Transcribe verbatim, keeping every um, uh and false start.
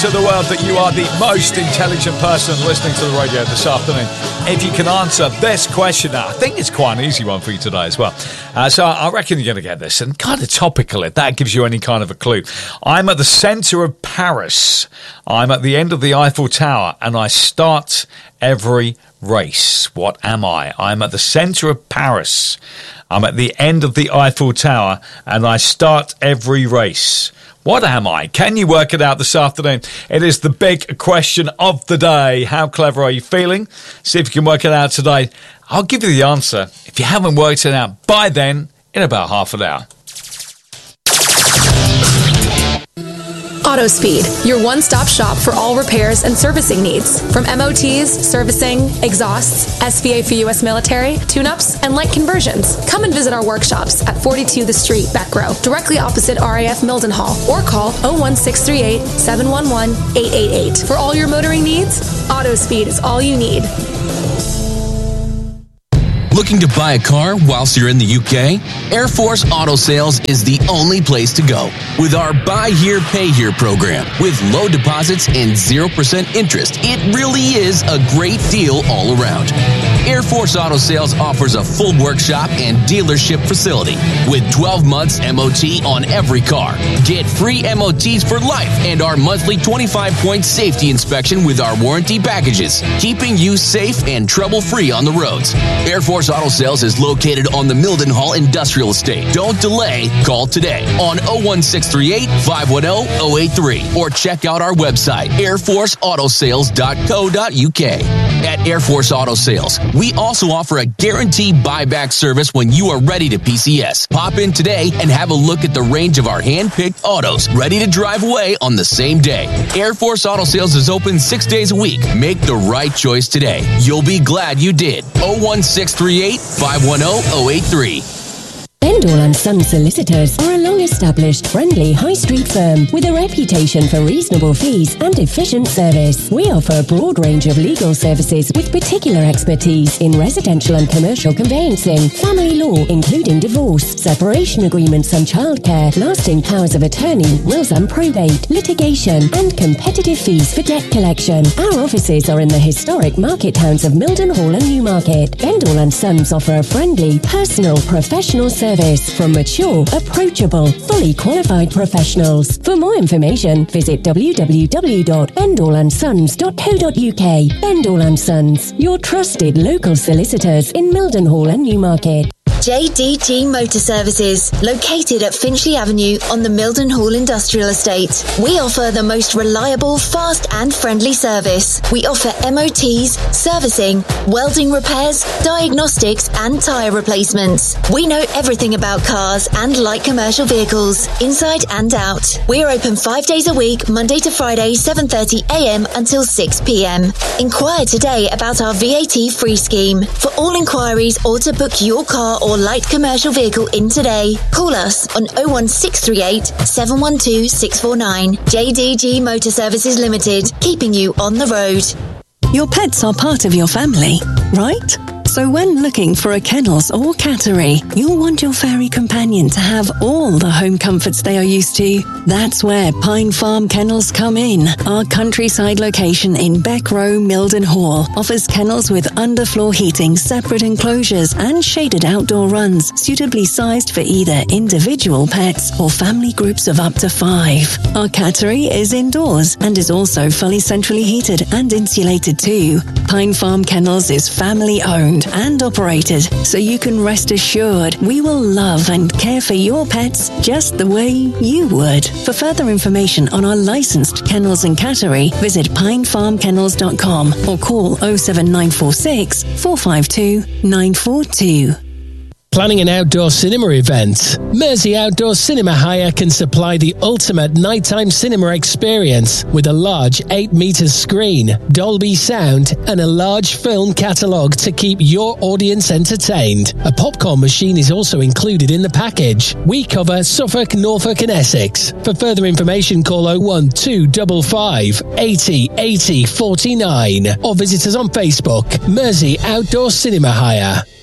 To the world that you are the most intelligent person listening to the radio this afternoon. If you can answer this question, now, I think it's quite an easy one for you today as well. Uh, so I reckon you're going to get this, and kind of topical if that gives you any kind of a clue. I'm at the centre of Paris. I'm at the end of the Eiffel Tower, and I start every race. What am I? I'm at the centre of Paris. I'm at the end of the Eiffel Tower, and I start every race. What am I? Can you work it out this afternoon? It is the big question of the day. How clever are you feeling? See if you can work it out today. I'll give you the answer if you haven't worked it out by then in about half an hour. AutoSpeed, your one-stop shop for all repairs and servicing needs. From M O Ts, servicing, exhausts, S V A for U S military, tune-ups, and light conversions. Come and visit our workshops at forty-two The Street, Beck Row, directly opposite R A F Mildenhall, or call oh one six three eight, seven one one, eight eight eight. For all your motoring needs, AutoSpeed is all you need. Looking to buy a car whilst you're in the U K? Air Force Auto Sales is the only place to go. With our Buy Here, Pay Here program, with low deposits and zero percent interest, it really is a great deal all around. Air Force Auto Sales offers a full workshop and dealership facility with twelve months M O T on every car. Get free M O Ts for life and our monthly twenty-five point safety inspection with our warranty packages, keeping you safe and trouble-free on the roads. Air Force Auto Sales is located on the Mildenhall Industrial Estate. Don't delay. Call today on oh one six three eight, five one oh, oh eight three or check out our website, air force auto sales dot co dot u k. At Air Force Auto Sales, we also offer a guaranteed buyback service when you are ready to P C S. Pop in today and have a look at the range of our hand-picked autos ready to drive away on the same day. Air Force Auto Sales is open six days a week. Make the right choice today. You'll be glad you did. oh one six three eight, five one oh, oh eight three. Bendall and Son Solicitors are a long-established, friendly high street firm with a reputation for reasonable fees and efficient service. We offer a broad range of legal services with particular expertise in residential and commercial conveyancing, family law, including divorce, separation agreements and childcare, lasting powers of attorney, wills and probate, litigation, and competitive fees for debt collection. Our offices are in the historic market towns of Mildenhall and Newmarket. Bendall and Sons offer a friendly, personal, professional service from mature, approachable, fully qualified professionals. For more information, visit w w w dot bendall and sons dot co dot u k. Bendall and Sons, your trusted local solicitors in Mildenhall and Newmarket. J D G Motor Services, located at Finchley Avenue on the Mildenhall Industrial Estate. We offer the most reliable, fast and friendly service. We offer M O Ts, servicing, welding repairs, diagnostics and tyre replacements. We know everything about cars and light commercial vehicles, inside and out. We are open five days a week, Monday to Friday, seven thirty a m until six p m. Inquire today about our V A T free scheme. For all inquiries or to book your car or light commercial vehicle in today, call us on oh one six three eight, seven one two, six four nine. J D G Motor Services Limited, keeping you on the road. Your pets are part of your family, right? So when looking for a kennels or cattery, you'll want your furry companion to have all the home comforts they are used to. That's where Pine Farm Kennels come in. Our countryside location in Beck Row, Mildenhall offers kennels with underfloor heating, separate enclosures and shaded outdoor runs, suitably sized for either individual pets or family groups of up to five. Our cattery is indoors and is also fully centrally heated and insulated too. Pine Farm Kennels is family owned and operated, so you can rest assured we will love and care for your pets just the way you would. For further information on our licensed kennels and cattery, visit pine farm kennels dot com or call oh seven nine four six, four five two, nine four two. Planning an outdoor cinema event? Mersey Outdoor Cinema Hire can supply the ultimate nighttime cinema experience with a large eight meter screen, Dolby sound, and a large film catalogue to keep your audience entertained. A popcorn machine is also included in the package. We cover Suffolk, Norfolk and Essex. For further information, call oh one two five five, eight oh eight oh four nine or visit us on Facebook, Mersey Outdoor Cinema Hire.